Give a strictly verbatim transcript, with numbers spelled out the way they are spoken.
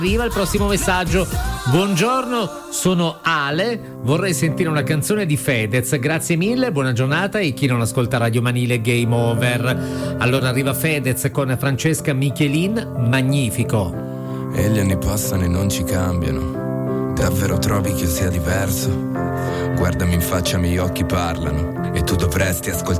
Arriva il prossimo messaggio. Buongiorno, sono Ale, vorrei sentire una canzone di Fedez, grazie mille, buona giornata. E chi non ascolta Radio Manile, game over. Allora arriva Fedez con Francesca Michelin, Magnifico. E gli anni passano e non ci cambiano, davvero trovi che io sia diverso? Guardami in faccia, i miei occhi parlano e tu dovresti ascoltare